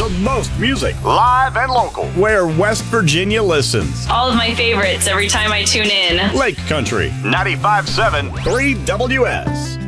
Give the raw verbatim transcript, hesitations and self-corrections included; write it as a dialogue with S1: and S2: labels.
S1: most music,
S2: live and local,
S1: where West Virginia listens.
S3: All of my favorites every time I tune in.
S1: Lake Country,
S2: ninety-five point seven,
S1: three W S.